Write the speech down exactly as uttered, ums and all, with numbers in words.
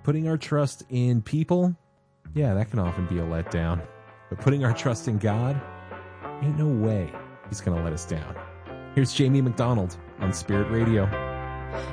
Putting our trust in people, yeah, that can often be a letdown. But putting our trust in God, ain't no way he's going to let us down. Here's Jamie McDonald on Spirit Radio.